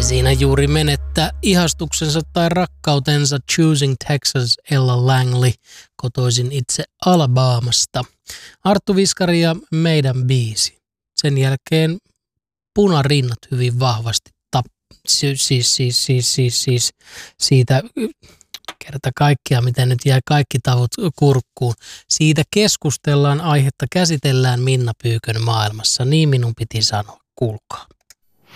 siinä juuri menettää ihastuksensa tai rakkautensa Choosing Texas Ella Langley, kotoisin itse Alabamasta. Arttu Viskari ja meidän biisi. Sen jälkeen punarinnat hyvin vahvasti siitä kerta kaikkia, miten nyt jäi kaikki tavut kurkkuun. Siitä keskustellaan, aihetta käsitellään Minna Pyykön maailmassa. Niin minun piti sanoa, kuulkaa.